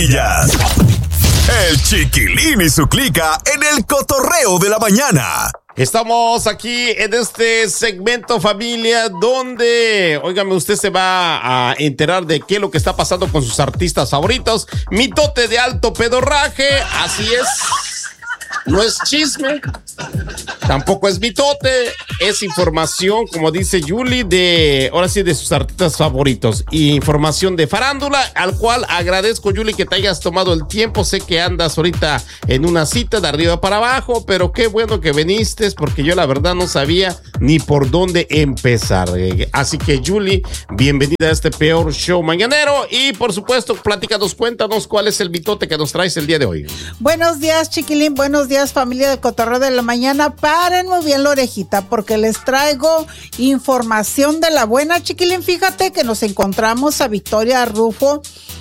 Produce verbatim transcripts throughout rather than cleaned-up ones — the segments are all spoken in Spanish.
risas. El Chiquilín y su clica en el cotorreo de la mañana. Estamos aquí en este segmento, familia, donde, óigame, usted se va a enterar de qué es lo que está pasando con sus artistas favoritos. Mitote de alto pedorraje, así es. No es chisme, tampoco es mitote, es información, como dice Julie, de, ahora sí, de sus artistas favoritos. Y información de farándula, al cual agradezco, Julie, que te hayas tomado el tiempo. Sé que andas ahorita en una cita de arriba para abajo, pero qué bueno que viniste, porque yo la verdad no sabía ni por dónde empezar. Así que, Julie, bienvenida a este peor show mañanero. Y, por supuesto, platícanos, cuéntanos cuál es el mitote que nos traes el día de hoy. Buenos días, Chiquilín, buenos días. Días, familia del Cotorreo de la Mañana. Paren muy bien la orejita porque les traigo información de la buena, Chiquilín. Fíjate que nos encontramos a Victoria Rufo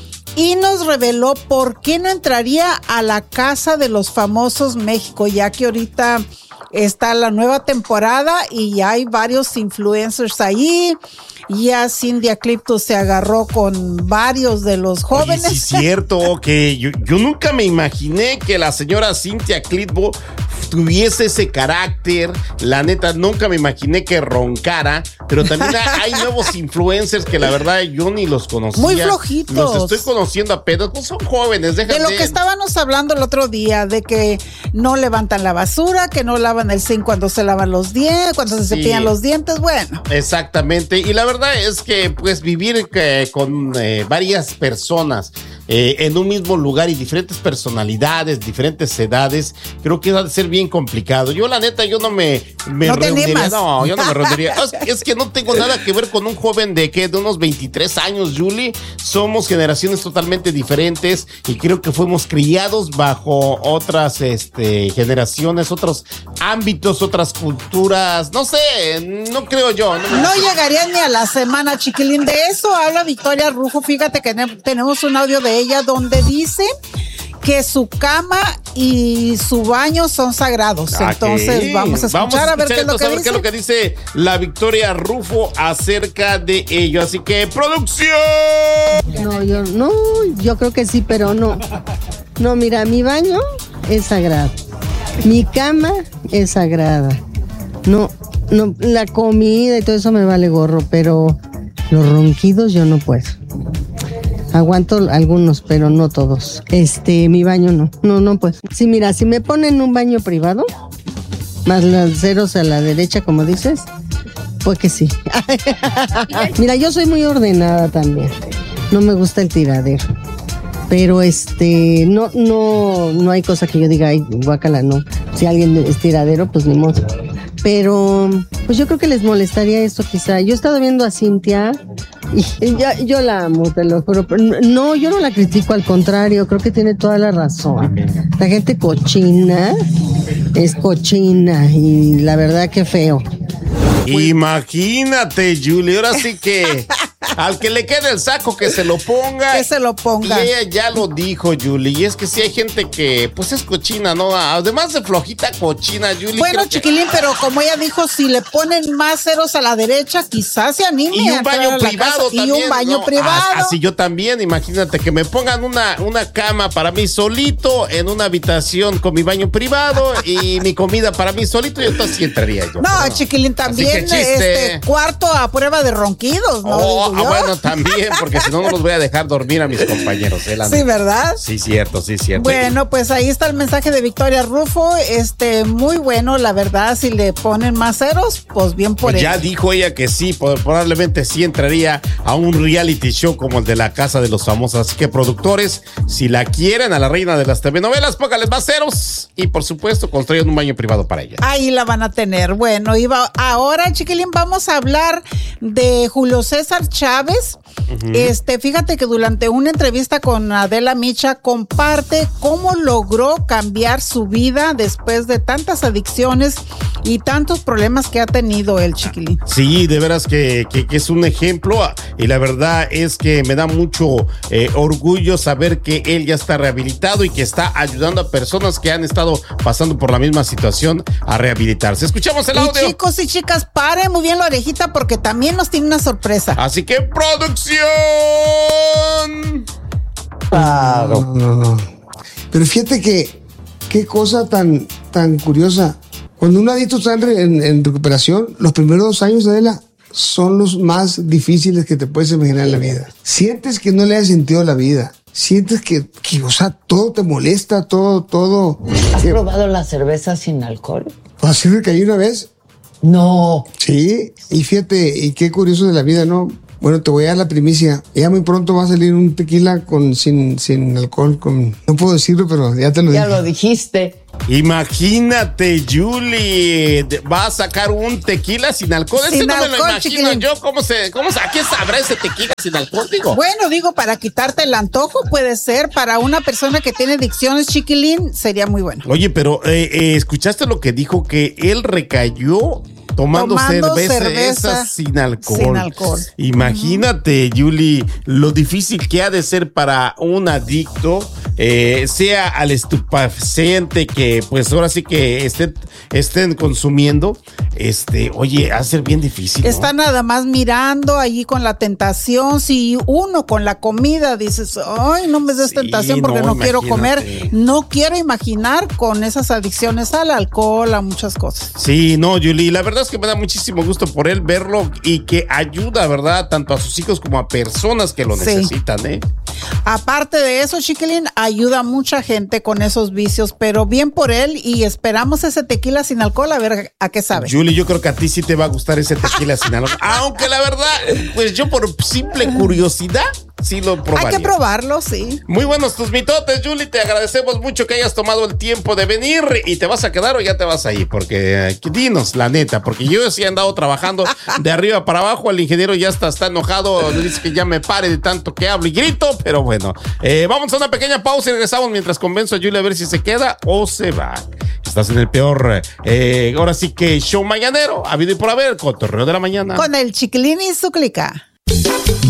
y nos reveló por qué no entraría a la Casa de los Famosos México, ya que ahorita está la nueva temporada y ya hay varios influencers ahí. Ya Cindy Clipto se agarró con varios de los jóvenes. Oye, sí es cierto que yo, yo nunca me imaginé que la señora Cynthia Clitbo tuviese ese carácter. La neta, nunca me imaginé que roncara. Pero también hay nuevos influencers que la verdad yo ni los conocía. Muy flojitos. Los estoy conociendo apenas. Pues son jóvenes, déjate. De lo que estábamos hablando el otro día, de que no levantan la basura, que no lavan el zinc cuando se lavan los dientes, cuando se Sí. cepillan los dientes, bueno. Exactamente, y la verdad es que pues vivir eh, con eh, varias personas eh, en un mismo lugar y diferentes personalidades, diferentes edades, creo que va a ser bien complicado. Yo la neta, yo no me, me no reuniría, no, yo no me reuniría. Es, es que no tengo nada que ver con un joven de que de unos veintitrés años, Julie. Somos generaciones totalmente diferentes y creo que fuimos criados bajo otras este, generaciones, otros ámbitos, otras culturas, no sé, no creo yo. No, no llegarían ni a la semana, Chiquilín. De eso habla Victoria Rufo. Fíjate que tenemos un audio de ella donde dice que su cama y su baño son sagrados. Okay. Entonces vamos a escuchar, vamos a, escuchar a ver qué es lo que a ver dice. qué es lo que dice la Victoria Rufo acerca de ello. Así que, ¡producción! No, yo no, yo creo que sí, pero no. No, mira, mi baño es sagrado. Mi cama es sagrada. No, no, la comida y todo eso me vale gorro, pero los ronquidos yo no puedo. Aguanto algunos, pero no todos. Este, mi baño no, no, no puedo. Sí, mira, si me ponen un baño privado, más los ceros a la derecha, como dices, pues que sí. Mira, yo soy muy ordenada también. No me gusta el tiradero. Pero este, no, no, no hay cosa que yo diga, ay, guácala, no. Si alguien es tiradero, pues ni modo. Pero, pues yo creo que les molestaría esto quizá. Yo he estado viendo a Cynthia y ya, yo la amo, te lo juro. Pero no, yo no la critico, al contrario, creo que tiene toda la razón. La gente cochina es cochina y la verdad que feo. Imagínate, Julie, ahora sí que al que le quede el saco que se lo ponga. Que se lo ponga. Y ella ya lo dijo, Julie, y es que sí hay gente que pues es cochina, ¿no? Además de flojita, cochina, Julie. Bueno, que... Chiquilín, pero como ella dijo, si le ponen más ceros a la derecha, quizás se anime. Y un baño privado también. Y un baño ¿no? privado. Así yo también, imagínate que me pongan una, una cama para mí solito en una habitación con mi baño privado y mi comida para mí solito, y entonces sí entraría yo. No, pero... Chiquilín, también este cuarto a prueba de ronquidos, ¿no? Oh, ah, bueno, también, porque si no, no los voy a dejar dormir a mis compañeros. ¿eh? Sí, ¿verdad? Sí, cierto, sí, cierto. Bueno, pues ahí está el mensaje de Victoria Rufo, este, muy bueno, la verdad, si le ponen más ceros, pues bien por pues ella. Ya dijo ella que sí, probablemente sí entraría a un reality show como el de la Casa de los Famosos, así que productores, si la quieren a la reina de las T V novelas, póngales más ceros y por supuesto construyan un baño privado para ella. Ahí la van a tener. Bueno, iba, ahora, Chiquilín, vamos a hablar de Julio César Chávez. Uh-huh. Este, fíjate que durante una entrevista con Adela Micha comparte cómo logró cambiar su vida después de tantas adicciones y tantos problemas que ha tenido el Chiquilín. Sí, de veras que, que, que es un ejemplo y la verdad es que me da mucho eh, orgullo saber que él ya está rehabilitado y que está ayudando a personas que han estado pasando por la misma situación a rehabilitarse. Escuchamos el audio. Y chicos y chicas, paren muy bien la orejita porque también nos tiene una sorpresa. Así que producción. Claro. No, no, no. Pero fíjate que, qué cosa tan, tan curiosa. Cuando un adicto está en, en, en recuperación, los primeros dos años de Adela son los más difíciles que te puedes imaginar en la vida. Sientes que no le has sentido la vida. Sientes que, que, o sea, todo te molesta, todo, todo. ¿Has que, probado la cerveza sin alcohol? Así recaí una vez. No. Sí, y fíjate, y qué curioso de la vida, ¿no? Bueno, te voy a dar la primicia. Ya muy pronto va a salir un tequila con sin, sin alcohol. Con, no puedo decirlo, pero ya te lo Ya dije. lo dijiste. Imagínate, Julie, va a sacar un tequila sin alcohol. Ese Sin no me lo alcohol, imagino chiquilín. yo. ¿Cómo se, cómo se, ¿a quién sabrá ese tequila sin alcohol? Digo. Bueno, digo, para quitarte el antojo puede ser. Para una persona que tiene adicciones, chiquilín, sería muy bueno. Oye, pero eh, eh, ¿escuchaste lo que dijo? Que él recayó tomando, Tomando cerveza, cerveza esa sin alcohol. sin alcohol. Imagínate, Julie, lo difícil que ha de ser para un adicto, eh, sea al estupefaciente que pues ahora sí que estén, estén consumiendo. Este, oye, ha de ser bien difícil, ¿no? Está nada más mirando allí con la tentación. Si uno con la comida dices, ay, no me des Sí, tentación porque no, no, quiero comer. imagínate. No quiero imaginar con esas adicciones al alcohol, a muchas cosas. Sí, no, Julie, la verdad es que me da muchísimo gusto por él verlo y que ayuda, ¿verdad? Tanto a sus hijos como a personas que lo Sí. necesitan, ¿eh? Aparte de eso, chiquilín, ayuda a mucha gente con esos vicios, pero bien por él y esperamos ese tequila sin alcohol a ver a qué sabe. Julie, yo creo que a ti sí te va a gustar ese tequila sin alcohol. Aunque la verdad, pues yo por simple curiosidad, sí lo probaría. Hay que probarlo, sí. Muy buenos tus mitotes, Julie. Te agradecemos mucho que hayas tomado el tiempo de venir. ¿Y te vas a quedar o ya te vas a ir? Porque eh, dinos, la neta, porque yo sí he andado trabajando de arriba para abajo. El ingeniero ya está, está enojado. Le dice que ya me pare de tanto que hablo y grito. Pero bueno, eh, vamos a una pequeña pausa y regresamos mientras convenzo a Julie a ver si se queda o se va. Estás en el peor, eh, ahora sí que show mañanero. Habido y por haber, cotorreo de la mañana. Con el chiquilín y su clica.